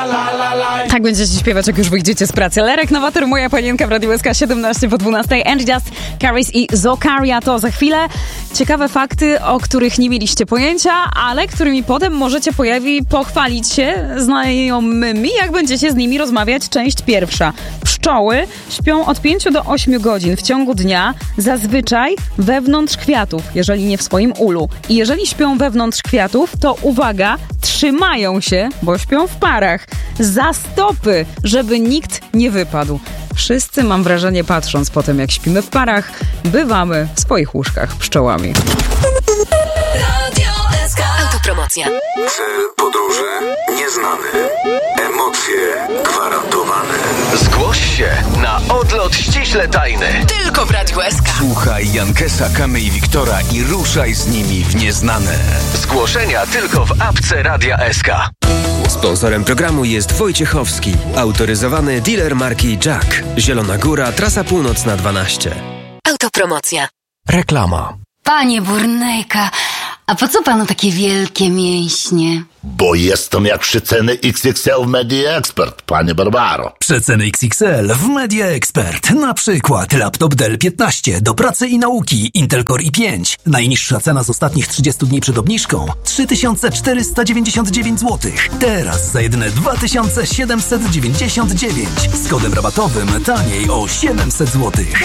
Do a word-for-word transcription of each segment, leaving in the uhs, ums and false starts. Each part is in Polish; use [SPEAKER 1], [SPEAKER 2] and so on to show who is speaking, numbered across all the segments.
[SPEAKER 1] Tak będziecie śpiewać, jak już wyjdziecie z pracy. Lerek Nowator, Moja Panienka w Radiu S K, siedemnaście po dwunastej. And Just Caris i Zokaria to za chwilę. Ciekawe fakty, o których nie mieliście pojęcia, ale którymi potem możecie pojawi pochwalić się znajomymi, jak będziecie z nimi rozmawiać. Część pierwsza. Pszczoły śpią od pięciu do ośmiu godzin w ciągu dnia, zazwyczaj wewnątrz kwiatów, jeżeli nie w swoim ulu. I jeżeli śpią wewnątrz kwiatów, to uwaga, trzymają się, bo śpią w parach, za stopy, żeby nikt nie wypadł. Wszyscy, mam wrażenie, patrząc po tym, jak śpimy w parach, bywamy w swoich łóżkach pszczołami.
[SPEAKER 2] Radio S K. Autopromocja.
[SPEAKER 3] Cel podróży nieznany. Emocje gwarantowane.
[SPEAKER 4] Zgłoś się na odlot ściśle tajny.
[SPEAKER 2] Tylko w Radiu S K.
[SPEAKER 3] Słuchaj Jankesa, Kamy i Wiktora i ruszaj z nimi w nieznane.
[SPEAKER 4] Zgłoszenia tylko w apce Radia S K.
[SPEAKER 5] Sponsorem programu jest Wojciechowski, autoryzowany dealer marki Jack. Zielona Góra, trasa północna dwanaście.
[SPEAKER 2] Autopromocja.
[SPEAKER 3] Reklama.
[SPEAKER 6] Panie Burnejka, a po co panu takie wielkie mięśnie?
[SPEAKER 7] Bo jestem jak przeceny X X L w Media Expert, panie Barbaro.
[SPEAKER 8] Przeceny X X L w Media Expert. Na przykład laptop Dell piętnaście do pracy i nauki Intel Core i pięć. Najniższa cena z ostatnich trzydziestu dni przed obniżką trzy tysiące czterysta dziewięćdziesiąt dziewięć złotych. Teraz za jedyne dwa tysiące siedemset dziewięćdziesiąt dziewięć. Z kodem rabatowym taniej o siedemset złotych.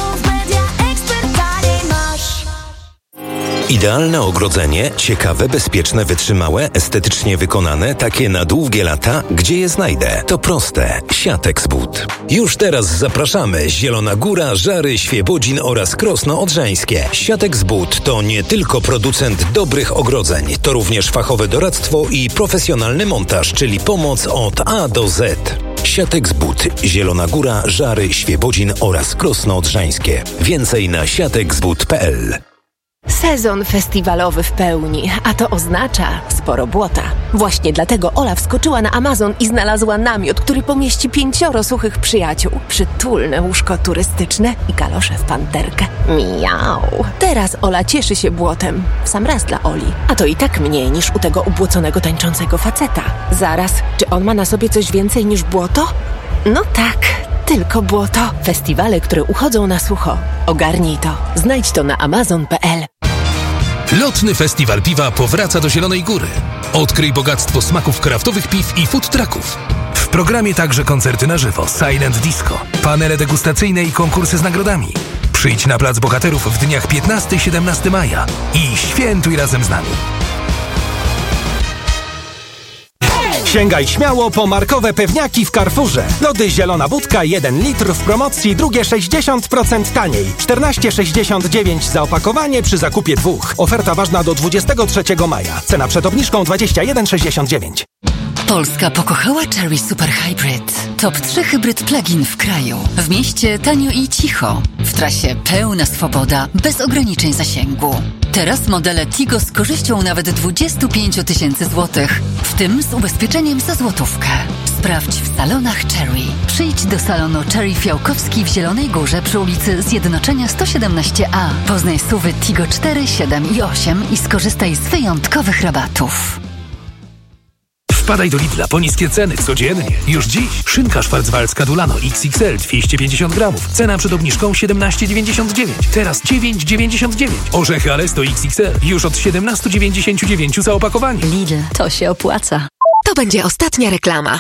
[SPEAKER 9] Idealne ogrodzenie, ciekawe, bezpieczne, wytrzymałe, estetycznie wykonane, takie na długie lata. Gdzie je znajdę? To proste. Siatex But. Już teraz zapraszamy. Zielona Góra, Żary, Świebodzin oraz Krosno Odrzańskie. Siatex But to nie tylko producent dobrych ogrodzeń, to również fachowe doradztwo i profesjonalny montaż, czyli pomoc od A do Z. Siatex But. Zielona Góra, Żary, Świebodzin oraz Krosno Odrzańskie. Więcej na siatexbut kropka p l.
[SPEAKER 10] Sezon festiwalowy w pełni, a to oznacza sporo błota. Właśnie dlatego Ola wskoczyła na Amazon i znalazła namiot, który pomieści pięcioro suchych przyjaciół, przytulne łóżko turystyczne i kalosze w panterkę. Miau! Teraz Ola cieszy się błotem. W sam raz dla Oli. A to i tak mniej niż u tego ubłoconego tańczącego faceta. Zaraz, czy on ma na sobie coś więcej niż błoto? No tak. Tylko błoto. Festiwale, które uchodzą na sucho. Ogarnij to. Znajdź to na amazon kropka p l.
[SPEAKER 11] Lotny Festiwal Piwa powraca do Zielonej Góry. Odkryj bogactwo smaków kraftowych piw i food trucków. W programie także koncerty na żywo, silent disco, panele degustacyjne i konkursy z nagrodami. Przyjdź na Plac Bohaterów w dniach piętnastego do siedemnastego maja i świętuj razem z nami.
[SPEAKER 12] Sięgaj śmiało po markowe pewniaki w Carrefourze. Lody Zielona Budka jeden litr w promocji, drugie sześćdziesiąt procent taniej. czternaście sześćdziesiąt dziewięć za opakowanie przy zakupie dwóch. Oferta ważna do dwudziestego trzeciego maja. Cena przed obniżką dwadzieścia jeden sześćdziesiąt dziewięć.
[SPEAKER 6] Polska pokochała Cherry Super Hybrid. Top trzy hybryd plug-in w kraju. W mieście tanio i cicho. W trasie pełna swoboda, bez ograniczeń zasięgu. Teraz modele Tigo z korzyścią nawet dwadzieścia pięć tysięcy złotych, w tym z ubezpieczeniem za złotówkę. Sprawdź w salonach Cherry. Przyjdź do salonu Cherry Fiałkowski w Zielonej Górze przy ulicy Zjednoczenia sto siedemnaście A. Poznaj suwy Tigo cztery, siedem i osiem i skorzystaj z wyjątkowych rabatów.
[SPEAKER 11] Wpadaj do Lidla po niskie ceny codziennie. Już dziś szynka szwarcwaldzka Dulano X X L dwieście pięćdziesiąt gramów. Cena przed obniżką siedemnaście dziewięćdziesiąt dziewięć. Teraz dziewięć dziewięćdziesiąt dziewięć. Orzechy Alesto X X L już od siedemnaście dziewięćdziesiąt dziewięć za opakowanie.
[SPEAKER 10] Lidl, to się opłaca.
[SPEAKER 2] To będzie ostatnia reklama.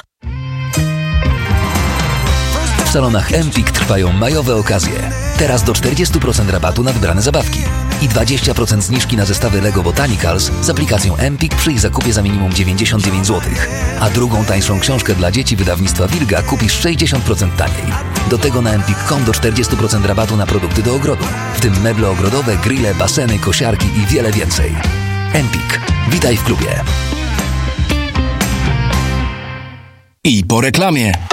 [SPEAKER 13] W salonach Empik trwają majowe okazje. Teraz do czterdzieści procent rabatu na wybrane zabawki i dwadzieścia procent zniżki na zestawy Lego Botanicals z aplikacją Empik przy ich zakupie za minimum dziewięćdziesiąt dziewięć złotych. A drugą tańszą książkę dla dzieci wydawnictwa Wilga kupisz sześćdziesiąt procent taniej. Do tego na empik kropka com do czterdzieści procent rabatu na produkty do ogrodu, w tym meble ogrodowe, grille, baseny, kosiarki i wiele więcej. Empik. Witaj w klubie.
[SPEAKER 3] I po reklamie.